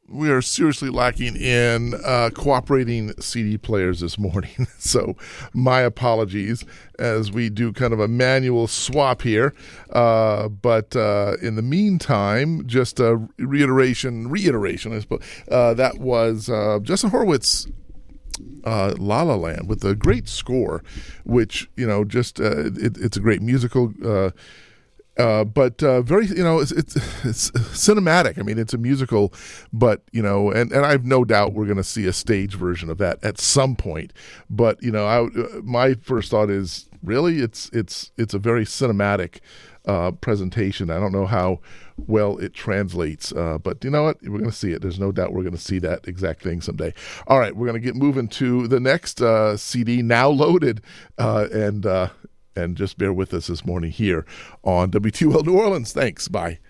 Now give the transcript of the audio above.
we are seriously lacking in cooperating CD players this morning. So my apologies as we do kind of a manual swap here. But in the meantime, just a reiteration, I suppose, that was Justin Horowitz, La La Land, with a great score, which, just it's a great musical, but very, it's cinematic. I mean, it's a musical, but, and I have no doubt we're going to see a stage version of that at some point. But, my first thought is, really, it's a very cinematic presentation. I don't know how well it translates, but you know what? We're going to see it. There's no doubt we're going to see that exact thing someday. All right, we're going to get moving to the next CD, now loaded, and just bear with us this morning here on WTOL New Orleans. Thanks. Bye.